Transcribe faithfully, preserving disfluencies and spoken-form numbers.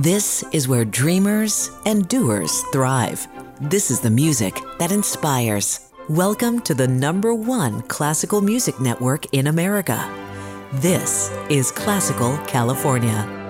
This is where dreamers and doers thrive. This is the music that inspires. Welcome to the number one classical music network in America. This is Classical California.